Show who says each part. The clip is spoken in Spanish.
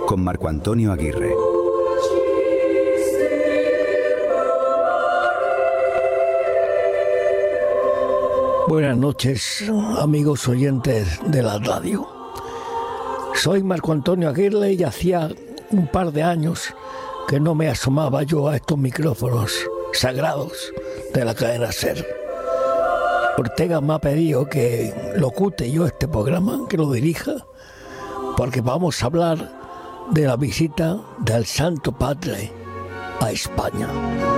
Speaker 1: con Marco Antonio Aguirre.
Speaker 2: Buenas noches, amigos oyentes de la radio. Soy Marco Antonio Aguirre y hacía un par de años que no me asomaba yo a estos micrófonos sagrados de la cadena SER. Ortega me ha pedido que locute yo este programa, que lo dirija, porque vamos a hablar de la visita del Santo Padre a España.